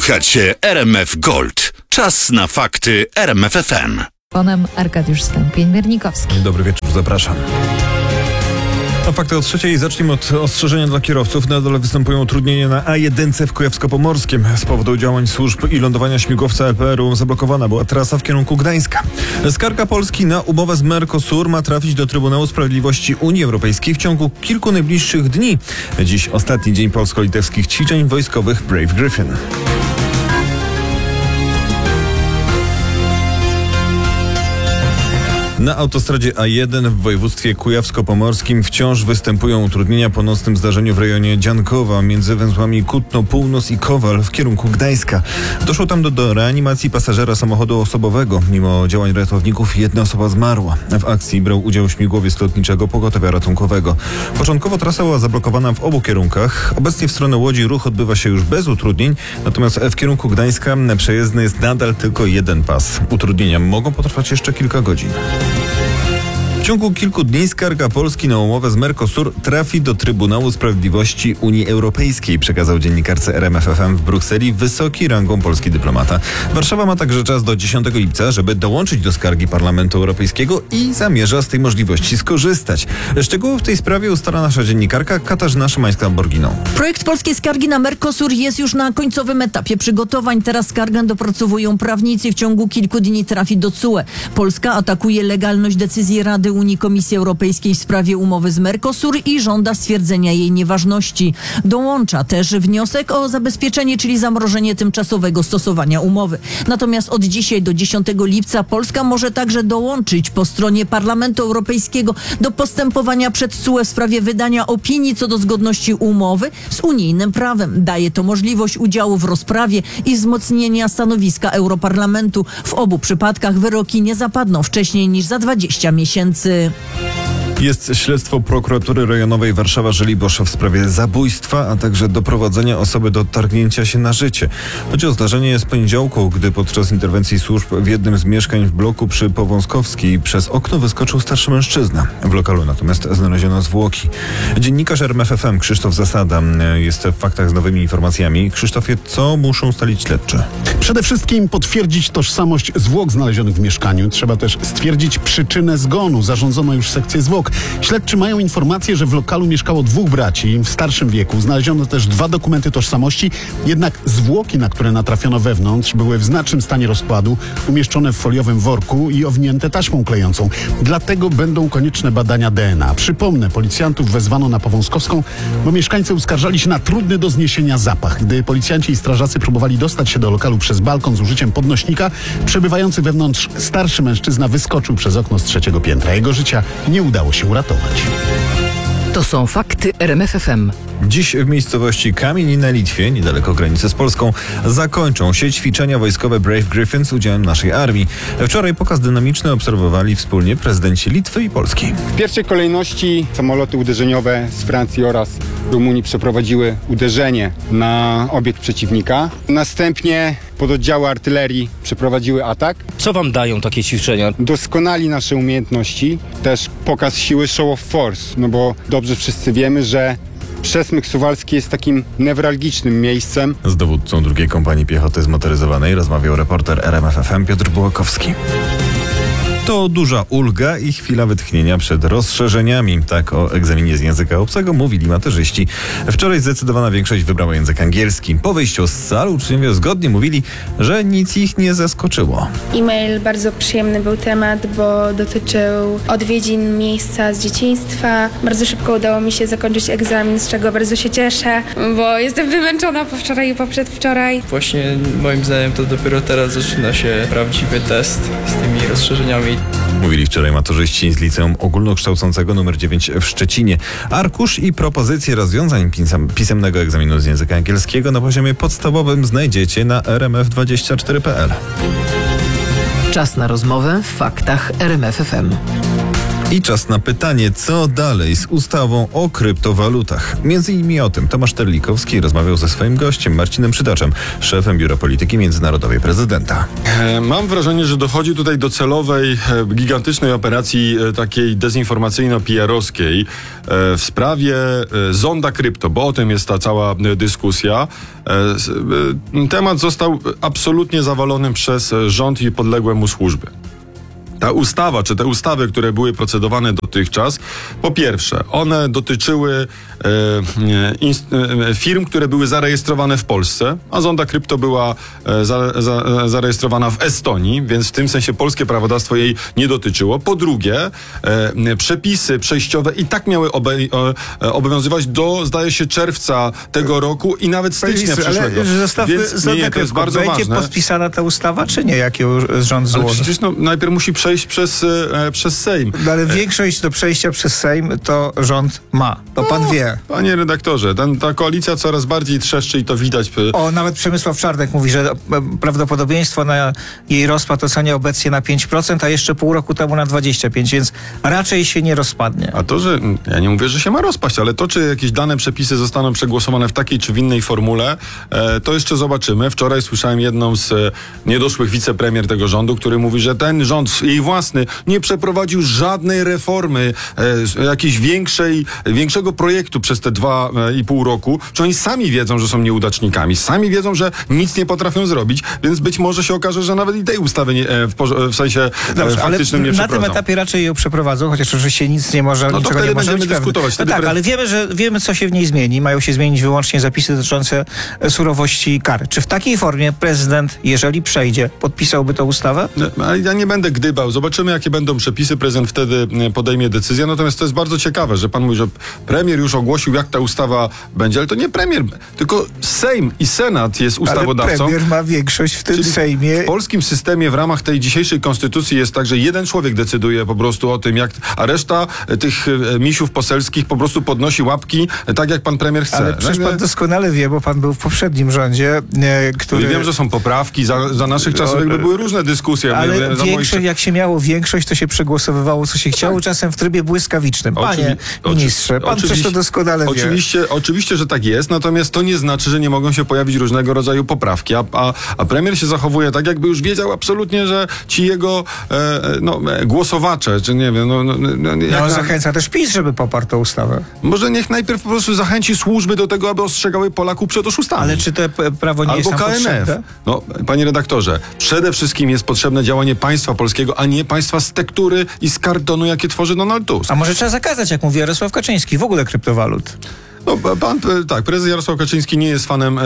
Słuchacie RMF Gold. Czas na fakty RMF FM. Ponem Arkadiusz Stępień-Miernikowski. Dobry wieczór, zapraszam. A fakty o 3:00. Zacznijmy od ostrzeżenia dla kierowców. Nadal występują utrudnienia na A1 w Kujawsko-Pomorskim. Z powodu działań służb i lądowania śmigłowca LPR-u zablokowana była trasa w kierunku Gdańska. Skarga Polski na umowę z Mercosur ma trafić do Trybunału Sprawiedliwości Unii Europejskiej w ciągu kilku najbliższych dni. Dziś ostatni dzień polsko-litewskich ćwiczeń wojskowych Brave Griffin. Na autostradzie A1 w województwie kujawsko-pomorskim wciąż występują utrudnienia po nocnym zdarzeniu w rejonie Dziankowa między węzłami Kutno Północ i Kowal w kierunku Gdańska. Doszło tam do reanimacji pasażera samochodu osobowego. Mimo działań ratowników jedna osoba zmarła. W akcji brał udział śmigłowiec lotniczego pogotowia ratunkowego. Początkowo trasa była zablokowana w obu kierunkach. Obecnie w stronę Łodzi ruch odbywa się już bez utrudnień, natomiast w kierunku Gdańska przejezdny jest nadal tylko jeden pas. Utrudnienia mogą potrwać jeszcze kilka godzin. W ciągu kilku dni skarga Polski na umowę z Mercosur trafi do Trybunału Sprawiedliwości Unii Europejskiej, przekazał dziennikarce RMF FM w Brukseli wysoki rangą polski dyplomata. Warszawa ma także czas do 10 lipca, żeby dołączyć do skargi Parlamentu Europejskiego i zamierza z tej możliwości skorzystać. Szczegóły w tej sprawie ustala nasza dziennikarka Katarzyna Szymańska-Borginą. Projekt polskiej skargi na Mercosur jest już na końcowym etapie przygotowań. Teraz skargę dopracowują prawnicy. W ciągu kilku dni trafi do TSUE. Polska atakuje legalność decyzji Rady Unii Komisji Europejskiej w sprawie umowy z Mercosur i żąda stwierdzenia jej nieważności. Dołącza też wniosek o zabezpieczenie, czyli zamrożenie tymczasowego stosowania umowy. Natomiast od dzisiaj do 10 lipca Polska może także dołączyć po stronie Parlamentu Europejskiego do postępowania przed TSUE w sprawie wydania opinii co do zgodności umowy z unijnym prawem. Daje to możliwość udziału w rozprawie i wzmocnienia stanowiska Europarlamentu. W obu przypadkach wyroki nie zapadną wcześniej niż za 20 miesięcy. Jest śledztwo prokuratury rejonowej Warszawa-Żoliborz w sprawie zabójstwa, a także doprowadzenia osoby do targnięcia się na życie. Chodzi o zdarzenie z poniedziałku, gdy podczas interwencji służb w jednym z mieszkań w bloku przy Powązkowskiej przez okno wyskoczył starszy mężczyzna. W lokalu natomiast znaleziono zwłoki. Dziennikarz RMF FM Krzysztof Zasada jest w faktach z nowymi informacjami. Krzysztofie, co muszą ustalić śledczy? Przede wszystkim potwierdzić tożsamość zwłok znalezionych w mieszkaniu. Trzeba też stwierdzić przyczynę zgonu. Zarządzono już sekcję zwłok. Śledczy mają informację, że w lokalu mieszkało dwóch braci w starszym wieku. Znaleziono też 2 dokumenty tożsamości, jednak zwłoki, na które natrafiono wewnątrz, były w znacznym stanie rozkładu, umieszczone w foliowym worku i owinięte taśmą klejącą. Dlatego będą konieczne badania DNA. Przypomnę, policjantów wezwano na Powązkowską, bo mieszkańcy uskarżali się na trudny do zniesienia zapach. Gdy policjanci i strażacy próbowali dostać się do lokalu przez balkon z użyciem podnośnika, przebywający wewnątrz starszy mężczyzna wyskoczył przez okno z 3. piętra. Jego życia nie udało się uratować. To są fakty RMF FM. Dziś w miejscowości Kamień na Litwie, niedaleko granicy z Polską, zakończą się ćwiczenia wojskowe Brave Griffin z udziałem naszej armii. Wczoraj pokaz dynamiczny obserwowali wspólnie prezydenci Litwy i Polski. W pierwszej kolejności samoloty uderzeniowe z Francji oraz Rumunii przeprowadziły uderzenie na obiekt przeciwnika. Następnie pododdziały artylerii przeprowadziły atak. Co wam dają takie ćwiczenia? Doskonali nasze umiejętności, też pokaz siły show of force, no bo dobrze wszyscy wiemy, że Przesmyk Suwalski jest takim newralgicznym miejscem. Z dowódcą 2. Kompanii Piechoty Zmotoryzowanej rozmawiał reporter RMF FM Piotr Bułakowski. To duża ulga i chwila wytchnienia przed rozszerzeniami. Tak o egzaminie z języka obcego mówili maturzyści. Wczoraj zdecydowana większość wybrała język angielski. Po wyjściu z sal uczniowie zgodnie mówili, że nic ich nie zaskoczyło. E-mail bardzo przyjemny był temat, bo dotyczył odwiedzin miejsca z dzieciństwa. Bardzo szybko udało mi się zakończyć egzamin, z czego bardzo się cieszę, bo jestem wymęczona po wczoraj i poprzedwczoraj. Właśnie moim zdaniem to dopiero teraz zaczyna się prawdziwy test z tymi rozszerzeniami. Mówili wczoraj maturzyści z Liceum Ogólnokształcącego nr 9 w Szczecinie. Arkusz i propozycje rozwiązań pisemnego egzaminu z języka angielskiego na poziomie podstawowym znajdziecie na rmf24.pl. Czas na rozmowę w faktach RMF FM. I czas na pytanie, co dalej z ustawą o kryptowalutach? Między innymi o tym Tomasz Terlikowski rozmawiał ze swoim gościem Marcinem Przytaczem, szefem Biura Polityki Międzynarodowej prezydenta. Mam wrażenie, że dochodzi tutaj do celowej, gigantycznej operacji takiej dezinformacyjno-PR-owskiej w sprawie zonda krypto, bo o tym jest ta cała dyskusja. Temat został absolutnie zawalony przez rząd i podległe mu służby. Ta ustawa, czy te ustawy, które były procedowane dotychczas, po pierwsze, one dotyczyły firm, które były zarejestrowane w Polsce, a zonda krypto była zarejestrowana w Estonii, więc w tym sensie polskie prawodawstwo jej nie dotyczyło. Po drugie, przepisy przejściowe i tak miały obowiązywać do, zdaje się, czerwca tego roku i nawet stycznia przyszłego. Ale zostawmy zondę to jest krypto. bardzo Będzie ważne. podpisana ta ustawa, czy nie? Jak ją rząd Ale złoży? przecież najpierw musi przejść przez Sejm. No, ale większość do przejścia przez Sejm to rząd ma. To pan wie. Panie redaktorze, ta koalicja coraz bardziej trzeszczy i to widać. Nawet Przemysław Czarnek mówi, że prawdopodobieństwo na jej rozpad ocenia obecnie na 5%, a jeszcze pół roku temu na 25%, więc raczej się nie rozpadnie. A to, że ja nie mówię, że się ma rozpaść, ale to, czy jakieś dane przepisy zostaną przegłosowane w takiej czy w innej formule, to jeszcze zobaczymy. Wczoraj słyszałem jedną z niedoszłych wicepremier tego rządu, który mówi, że ten rząd, jej własny, nie przeprowadził żadnej reformy, jakiejś większego projektu przez te 2,5 roku, czy oni sami wiedzą, że są nieudacznikami, sami wiedzą, że nic nie potrafią zrobić, więc być może się okaże, że nawet i tej ustawy w sensie faktycznym nie na przeprowadzą. tym etapie raczej ją przeprowadzą, chociaż oczywiście nic nie może, No to niczego wtedy nie może będziemy być pewne. dyskutować. No tak, ale wiemy, co się w niej zmieni. Mają się zmienić wyłącznie zapisy dotyczące surowości kary. Czy w takiej formie prezydent, jeżeli przejdzie, podpisałby tę ustawę? Ale ja nie będę gdybał. Zobaczymy, jakie będą przepisy. Prezydent wtedy podejmie decyzję. Natomiast to jest bardzo ciekawe, że pan mówi, że premier już ogłosił, jak ta ustawa będzie, ale to nie premier, tylko Sejm i Senat jest ustawodawcą. Ale premier ma większość w tym Czyli Sejmie. W polskim systemie w ramach tej dzisiejszej konstytucji jest tak, że jeden człowiek decyduje po prostu o tym, a reszta tych misiów poselskich po prostu podnosi łapki, tak jak pan premier chce. Ale przecież pan doskonale wie, bo pan był w poprzednim rządzie, który... Wiem, że są poprawki, za naszych czasów jakby były różne dyskusje. Ale jak się miało większość, to się przegłosowywało, co się chciało, czasem w trybie błyskawicznym. Panie ministrze, pan przecież to doskonale wie. Oczywiście, że tak jest, natomiast to nie znaczy, że nie mogą się pojawić różnego rodzaju poprawki, a premier się zachowuje tak, jakby już wiedział absolutnie, że ci jego głosowacze, czy nie wiem... zachęca też PiS, żeby poparł tę ustawę. Może niech najpierw po prostu zachęci służby do tego, aby ostrzegały Polaków przed oszustami. Ale czy to prawo nie jest nam potrzebne? Panie redaktorze, przede wszystkim jest potrzebne działanie państwa polskiego, a nie państwa z tektury i z kartonu, jakie tworzy Donald Tusk. A może trzeba zakazać, jak mówi Jarosław Kaczyński, w ogóle kryptowalut? Prezes Jarosław Kaczyński nie jest fanem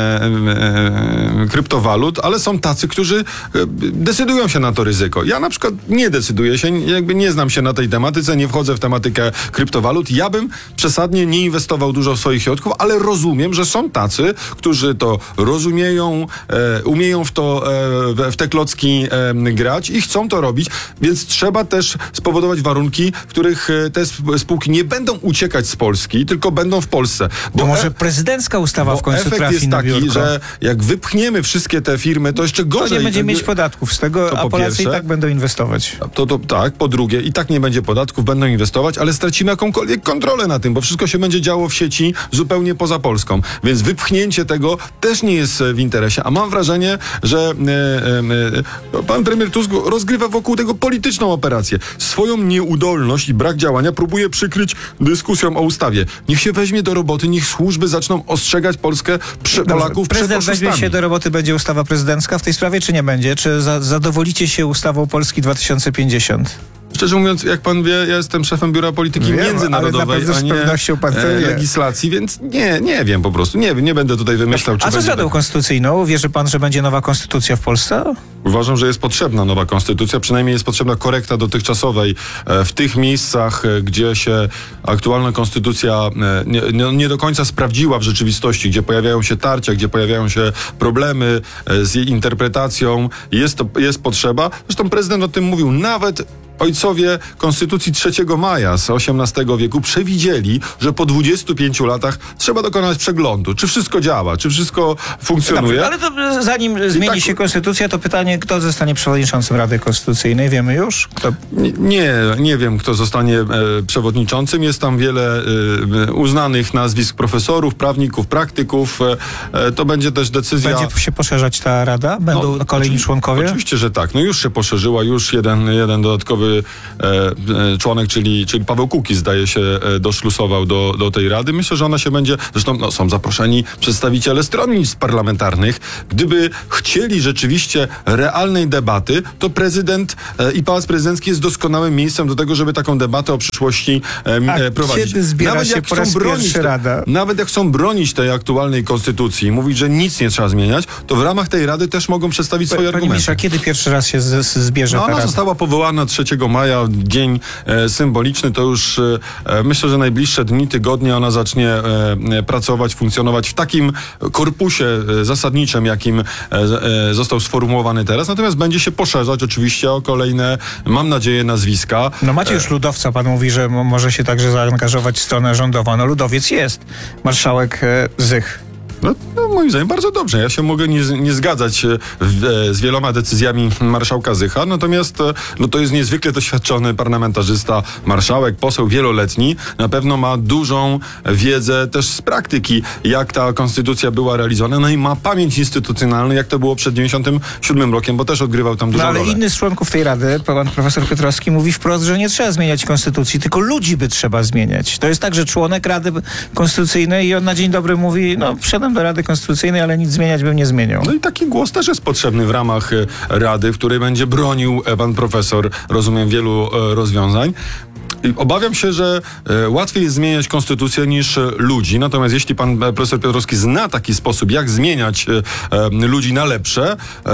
kryptowalut, ale są tacy, którzy decydują się na to ryzyko. Ja na przykład nie decyduję się, jakby nie znam się na tej tematyce, nie wchodzę w tematykę kryptowalut. Ja bym przesadnie nie inwestował dużo swoich środków, ale rozumiem, że są tacy, którzy to rozumieją, umieją w te klocki grać i chcą to robić, więc trzeba też spowodować warunki, w których te spółki nie będą uciekać z Polski, tylko będą w Polsce. Bo może prezydencka ustawa w końcu efekt trafi jest na taki, biurko. że jak wypchniemy wszystkie te firmy, to jeszcze gorzej. To nie będzie mieć podatków z tego, a Polacy i tak będą inwestować. Tak, po drugie, i tak nie będzie podatków, będą inwestować, ale stracimy jakąkolwiek kontrolę na tym, bo wszystko się będzie działo w sieci zupełnie poza Polską. Więc wypchnięcie tego też nie jest w interesie. A mam wrażenie, że pan premier Tusk rozgrywa wokół tego polityczną operację. Swoją nieudolność i brak działania próbuje przykryć dyskusją o ustawie. Niech się weźmie do roboty, niech służby zaczną ostrzegać Polaków przed oszustami. Prezydent weźmie się do roboty, będzie ustawa prezydencka w tej sprawie, czy nie będzie? Czy zadowolicie się ustawą Polski 2050? Szczerze mówiąc, jak pan wie, ja jestem szefem Biura Polityki Międzynarodowej, a nie legislacji, więc nie wiem po prostu. Nie będę tutaj wymyślał, czy a co z Radą Konstytucyjną? Wierzy pan, że będzie nowa konstytucja w Polsce? Uważam, że jest potrzebna nowa konstytucja, przynajmniej jest potrzebna korekta dotychczasowej w tych miejscach, gdzie się aktualna konstytucja nie do końca sprawdziła w rzeczywistości, gdzie pojawiają się tarcia, gdzie pojawiają się problemy z jej interpretacją. Jest potrzeba. Zresztą prezydent o tym mówił. Nawet ojcowie Konstytucji 3 maja z XVIII wieku przewidzieli, że po 25 latach trzeba dokonać przeglądu. Czy wszystko działa? Czy wszystko funkcjonuje? Dobrze, ale to zanim zmieni się konstytucja, to pytanie, kto zostanie przewodniczącym Rady Konstytucyjnej? Wiemy już? Kto? Nie wiem, kto zostanie przewodniczącym. Jest tam wiele uznanych nazwisk profesorów, prawników, praktyków. To będzie też decyzja... Będzie się poszerzać ta rada? Będą kolejni członkowie? Oczywiście, że tak. No już się poszerzyła, już jeden dodatkowy członek, czyli Paweł Kukiz, zdaje się, doszlusował do tej rady. Myślę, że ona się będzie... Zresztą są zaproszeni przedstawiciele stronnictw parlamentarnych. Gdyby chcieli rzeczywiście realnej debaty, to prezydent i Pałac Prezydencki jest doskonałym miejscem do tego, żeby taką debatę o przyszłości prowadzić. Kiedy zbiera się po raz pierwszy Rada? Nawet jak chcą bronić tej aktualnej konstytucji i mówić, że nic nie trzeba zmieniać, to w ramach tej rady też mogą przedstawić swoje argumenty. Panie ministrze, kiedy pierwszy raz się zbierze ta Ona rada? została powołana 3 maja, dzień symboliczny. To już myślę, że najbliższe dni, tygodnie ona zacznie pracować, funkcjonować w takim korpusie zasadniczym, jakim został sformułowany teraz. Natomiast będzie się poszerzać oczywiście o kolejne, mam nadzieję, nazwiska. No macie już ludowca, pan mówi, że może się także zaangażować w stronę rządową. No ludowiec jest. Marszałek Zych. No, moim zdaniem bardzo dobrze. Ja się mogę nie zgadzać z wieloma decyzjami marszałka Zycha, natomiast to jest niezwykle doświadczony parlamentarzysta, marszałek, poseł wieloletni. Na pewno ma dużą wiedzę też z praktyki, jak ta konstytucja była realizowana, no i ma pamięć instytucjonalną, jak to było przed 97 rokiem, bo też odgrywał tam dużą rolę. Ale inny z członków tej rady, pan profesor Piotrowski, mówi wprost, że nie trzeba zmieniać konstytucji, tylko ludzi by trzeba zmieniać. To jest tak, że członek Rady Konstytucyjnej i on na dzień dobry mówi, wszedłem do Rady Konstytucyjnej, ale nic zmieniać bym nie zmieniał. No i taki głos też jest potrzebny w ramach Rady, w której będzie bronił pan profesor, rozumiem, wielu rozwiązań. I obawiam się, że łatwiej jest zmieniać konstytucję niż ludzi. Natomiast jeśli pan profesor Piotrowski zna taki sposób, jak zmieniać ludzi na lepsze,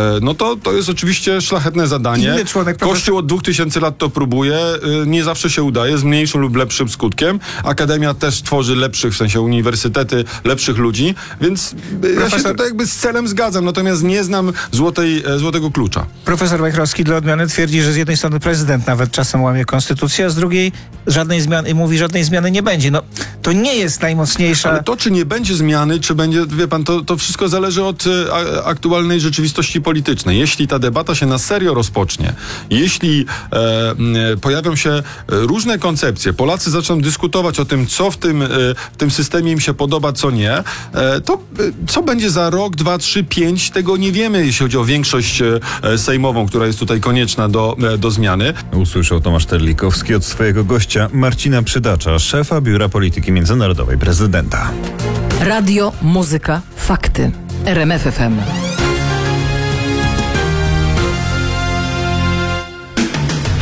to jest oczywiście szlachetne zadanie. Inny członek Kościół od 2000 lat to próbuje. Nie zawsze się udaje, z mniejszym lub lepszym skutkiem. Akademia też tworzy lepszych, w sensie uniwersytety, lepszych ludzi. Więc ja się tutaj jakby z celem zgadzam. Natomiast nie znam złotego klucza. Profesor Majchrowski dla odmiany twierdzi, że z jednej strony prezydent nawet czasem łamie konstytucję, a z drugiej żadnej zmiany nie będzie. To nie jest najmocniejsza... Ale to, czy nie będzie zmiany, czy będzie, wie pan, to wszystko zależy od aktualnej rzeczywistości politycznej. Jeśli ta debata się na serio rozpocznie, jeśli pojawią się różne koncepcje, Polacy zaczną dyskutować o tym, co w tym systemie im się podoba, co nie, to co będzie za rok, 2, 3, 5, tego nie wiemy, jeśli chodzi o większość sejmową, która jest tutaj konieczna do zmiany. Usłyszał Tomasz Terlikowski od swojego gościa Marcina Przydacza, szefa Biura Polityki Międzynarodowej prezydenta. Radio, muzyka, fakty. RMF FM.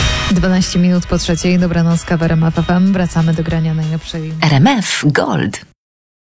Dwanaście minut po 3:00. Dobranoc, w RMF FM. Wracamy do grania najlepszej. RMF Gold.